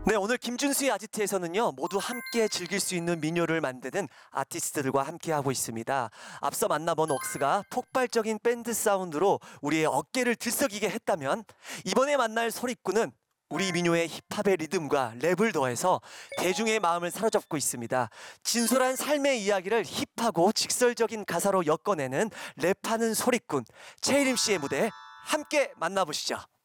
네, 오늘 김준수의 아지트에서는요, 모두 함께 즐길 수 있는 민요를 만드는 아티스트들과 함께하고 있습니다. 앞서 만나본 웍스가 폭발적인 밴드 사운드로 우리의 어깨를 들썩이게 했다면, 이번에 만날 소리꾼은 우리 민요의 힙합의 리듬과 랩을 더해서 대중의 마음을 사로잡고 있습니다. 진솔한 삶의 이야기를 힙하고 직설적인 가사로 엮어내는 랩하는 소리꾼 최일임 씨의 무대 함께 만나보시죠.